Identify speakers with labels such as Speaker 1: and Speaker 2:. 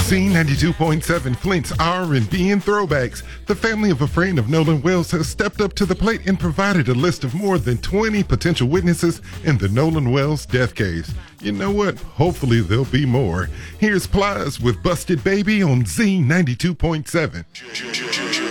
Speaker 1: Z92.7 Flint's R&B and throwbacks. The family of a friend of Nolan Wells has stepped up to the plate and provided a list of more than 20 potential witnesses in the Nolan Wells death case. You know what? Hopefully there'll be more. Here's Plies with Busted Baby on Z92.7.